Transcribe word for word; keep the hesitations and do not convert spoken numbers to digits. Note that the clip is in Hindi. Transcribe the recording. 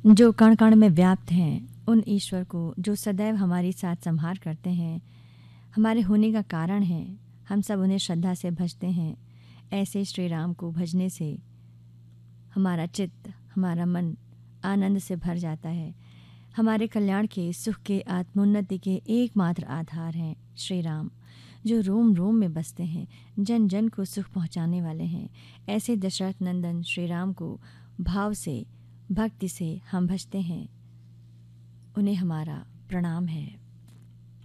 जो कण कण में व्याप्त हैं, उन ईश्वर को जो सदैव हमारी साथ संहार करते हैं, हमारे होने का कारण हैं, हम सब उन्हें श्रद्धा से भजते हैं। ऐसे श्री राम को भजने से हमारा चित्त, हमारा मन आनंद से भर जाता है। हमारे कल्याण के, सुख के, आत्मोन्नति के एकमात्र आधार हैं श्री राम, जो रोम रोम में बसते हैं, जन जन को सुख पहुंचाने वाले हैं। ऐसे दशरथ नंदन श्री राम को भाव से, भक्ति से हम भजते हैं। उन्हें हमारा प्रणाम है।